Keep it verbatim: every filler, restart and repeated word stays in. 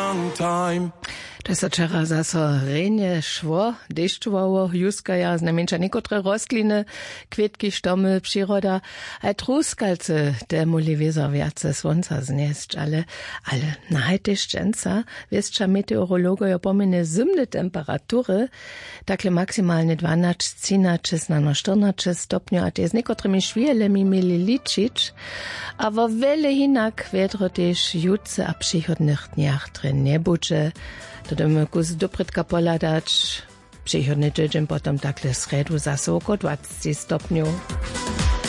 long time. To jest wczoraj zase renie szło, deszczowało, juskaja, znamienča niekotre rostliny, kwietki, štomy, przyroda, a truskalce, te muli wiezo wiace słońca znieść, ale, ale najtyszczenca, wieszcza meteorologoja pomine zimne temperatury, takle maksymalnie dwanaście, trzynaście, no czternaście stopniu, a te z niekotrymi szwielemi mieli liczyć, a wo wiele hinak wiedro też jutce a przychodnych dniach drin nie budzie. To damy kus dobrytka poladać, przychodny tydzień potem takle sredu zase około dwadzieścia stopniu.